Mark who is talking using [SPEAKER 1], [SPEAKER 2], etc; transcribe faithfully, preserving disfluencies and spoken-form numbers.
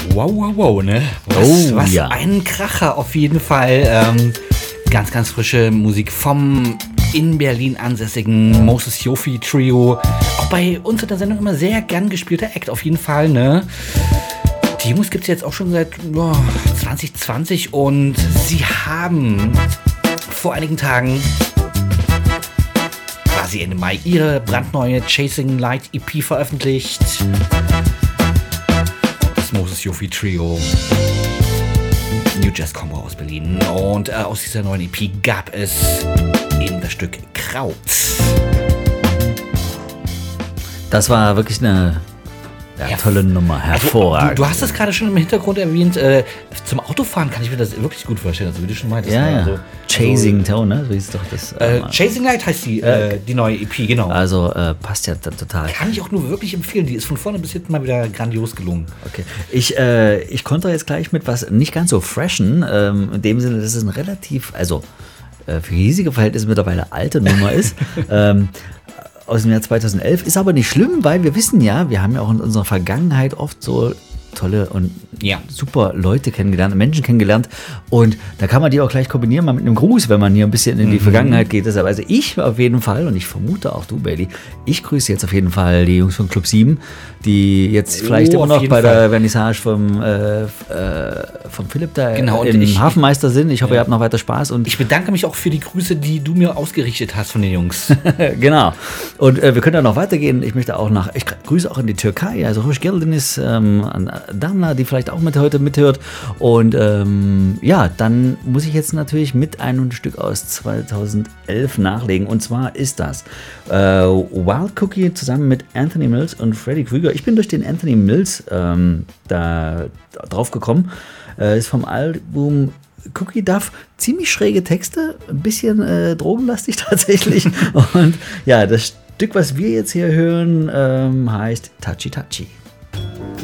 [SPEAKER 1] Wow, wow, wow, ne? Was,
[SPEAKER 2] Oh,
[SPEAKER 1] was
[SPEAKER 2] ja.
[SPEAKER 1] ein Kracher auf jeden Fall. Ähm, ganz, ganz frische Musik vom in Berlin ansässigen Moses Yofi Trio. Auch bei uns in der Sendung immer sehr gern gespielter Act auf jeden Fall, ne? Die Jungs gibt es jetzt auch schon seit oh, zwanzig zwanzig und sie haben vor einigen Tagen, quasi Ende Mai, ihre brandneue Chasing Light E P veröffentlicht. Das Moses Yofi Trio. New Jazz Combo aus Berlin. Und äh, aus dieser neuen E P gab es eben das Stück Kraut.
[SPEAKER 2] Das war wirklich eine ja,
[SPEAKER 1] Ja,
[SPEAKER 2] tolle Nummer,
[SPEAKER 1] Also,
[SPEAKER 2] hervorragend.
[SPEAKER 1] du, du hast es gerade schon im Hintergrund erwähnt. Äh, zum Autofahren kann ich mir das wirklich gut vorstellen, also wie du schon meintest.
[SPEAKER 2] ja,
[SPEAKER 1] ne?
[SPEAKER 2] ja.
[SPEAKER 1] Also,
[SPEAKER 2] Chasing
[SPEAKER 1] also,
[SPEAKER 2] Tone, ne? So hieß doch das.
[SPEAKER 1] Äh,
[SPEAKER 2] ähm,
[SPEAKER 1] Chasing Light heißt die, äh, die neue E P, genau.
[SPEAKER 2] also äh, passt ja t- total.
[SPEAKER 1] Kann ich auch nur wirklich empfehlen. Die ist von vorne bis hinten mal wieder grandios gelungen.
[SPEAKER 2] Okay. Ich, äh, ich konnte jetzt gleich mit was nicht ganz so freshen, ähm, in dem Sinne, dass es ein relativ, also äh, für hiesige Verhältnisse mittlerweile alte Nummer ist. ähm, aus dem Jahr zweitausendelf. Ist aber nicht schlimm, weil wir wissen ja, wir haben ja auch in unserer Vergangenheit oft so tolle und
[SPEAKER 1] Ja.
[SPEAKER 2] super Leute kennengelernt, Menschen kennengelernt. Und da kann man die auch gleich kombinieren mal mit einem Gruß, wenn man hier ein bisschen in die
[SPEAKER 1] Mhm.
[SPEAKER 2] Vergangenheit geht. Deshalb, also ich auf jeden Fall, und ich vermute auch du, Bailey, ich grüße jetzt auf jeden Fall die Jungs von Club sieben, die jetzt vielleicht
[SPEAKER 1] Oh,
[SPEAKER 2] immer
[SPEAKER 1] auf
[SPEAKER 2] noch
[SPEAKER 1] jeden
[SPEAKER 2] bei
[SPEAKER 1] Fall.
[SPEAKER 2] der Vernissage vom, äh, f- äh, vom Philipp da
[SPEAKER 1] Genau, und
[SPEAKER 2] im
[SPEAKER 1] ich-
[SPEAKER 2] Hafenmeister sind. Ich hoffe, ihr habt noch weiter Spaß. Und
[SPEAKER 1] Ich bedanke mich auch für die Grüße, die du mir ausgerichtet hast von den Jungs.
[SPEAKER 2] genau. Und äh, wir können ja noch weitergehen. Ich möchte auch nach, ich grüße auch in die Türkei, also Hoş geldiniz, ähm, an Damla, die vielleicht auch mit heute mithört. Und ähm, ja, dann muss ich jetzt natürlich mit einem Stück aus zweitausendelf nachlegen. Und zwar ist das äh, Wild Cookie zusammen mit Anthony Mills und Freddy Krüger. Ich bin durch den Anthony Mills ähm, da drauf gekommen. Äh, ist vom Album Cookie Duff, ziemlich schräge Texte, ein bisschen äh, drogenlastig tatsächlich. Und ja, das Stück, was wir jetzt hier hören, ähm, heißt Touchy Touchy.